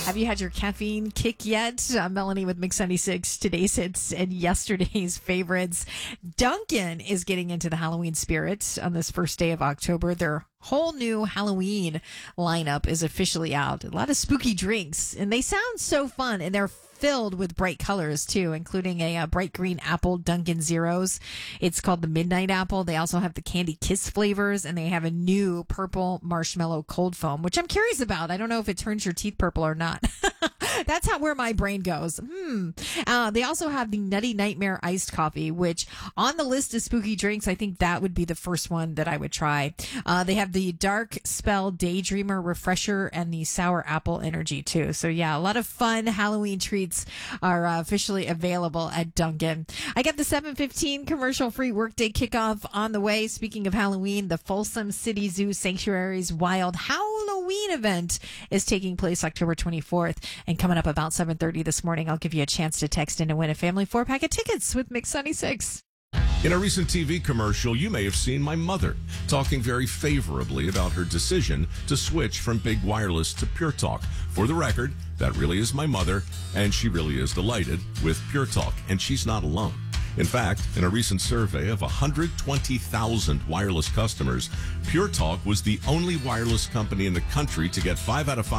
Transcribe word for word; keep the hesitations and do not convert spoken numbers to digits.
Have you had your caffeine kick yet? I'm Melanie with Mix ninety-six, today's hits and yesterday's favorites. Dunkin' is getting into the Halloween spirit on this first day of October. Their whole new Halloween lineup is officially out. A lot of spooky drinks, and they sound so fun, and they're filled with bright colors too, including a, uh bright green apple Dunkin' Zeros. It's called the Midnight Apple. They also have the Candy Kiss flavors, and they have a new purple marshmallow cold foam, which I'm curious about. I don't know if it turns your teeth purple or not. That's how where my brain goes. Hmm. Uh, they also have the Nutty Nightmare iced coffee, which on the list of spooky drinks, I think that would be the first one that I would try. Uh, they have the Dark Spell Daydreamer Refresher and the Sour Apple Energy too. So yeah, a lot of fun Halloween treats are uh, officially available at Dunkin'. I got the seven fifteen commercial-free workday kickoff on the way. Speaking of Halloween, the Folsom City Zoo Sanctuary's Wild Halloween event is taking place October twenty-fourth. And coming up about seven thirty this morning, I'll give you a chance to text in and win a family four-pack of tickets with Mix ninety-six. In a recent T V commercial, you may have seen my mother talking very favorably about her decision to switch from Big Wireless to Pure Talk. For the record, that really is my mother, and she really is delighted with Pure Talk, and she's not alone. In fact, in a recent survey of one hundred twenty thousand wireless customers, Pure Talk was the only wireless company in the country to get five out of five